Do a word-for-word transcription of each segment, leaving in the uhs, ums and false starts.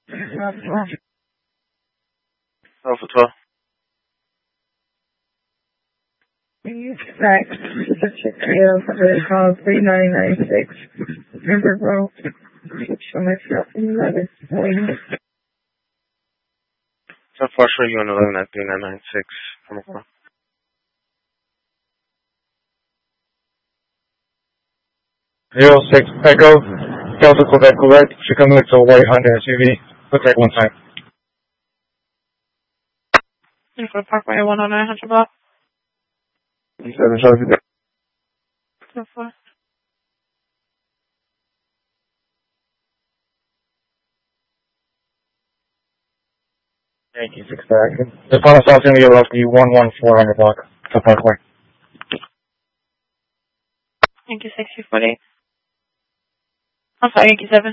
Alpha twelve. Fax, call three nine nine six. Remember, bro, show myself in eleven. So far, show you on eleven at three nine nine six. Come on. Zero six Echo, Delta Quebec, correct. Chicago to white Honda S U V. Looks like one time. For Parkway one oh nine hundred block. Seven Sharpie. So far. Yankee six back. The final stop's gonna be roughly one one four hundred block to Parkway. Yankee six two forty eight. I'm sorry, Yankee seven.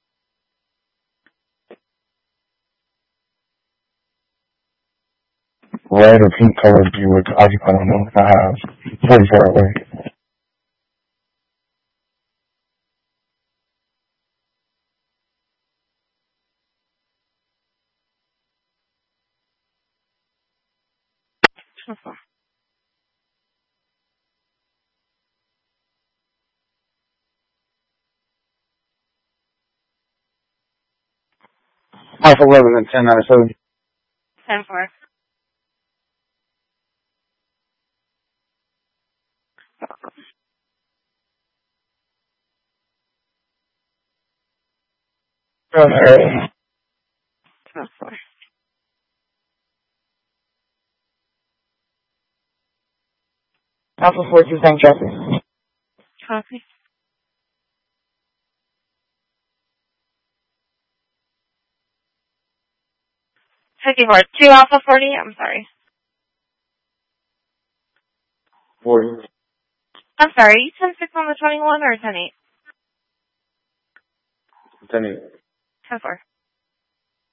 Red or pink colored Buick Occupy one I have forty-four away. So far. Five eleven and ten out of seven. ten four. Alright. ten four. Alpha four two Saint Jeffrey. Copy. fifty-four. two Alpha forty, I'm sorry. forty. I'm sorry, you ten six on the twenty-one or ten eight? ten eight. ten four.